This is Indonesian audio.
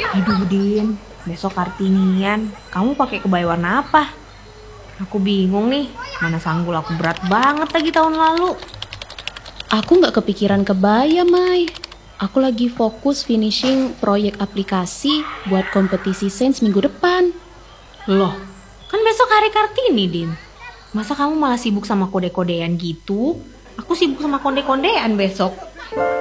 Aduh Din, besok Kartinian. Kamu pakai kebaya warna apa? Aku bingung nih, mana sanggul aku berat banget lagi tahun lalu. Aku nggak kepikiran kebaya, Mai. Aku lagi fokus finishing proyek aplikasi buat kompetisi sains minggu depan. Loh, kan besok hari Kartini, Din. Masa kamu malah sibuk sama kode-kodean gitu? Aku sibuk sama konde-kondean besok.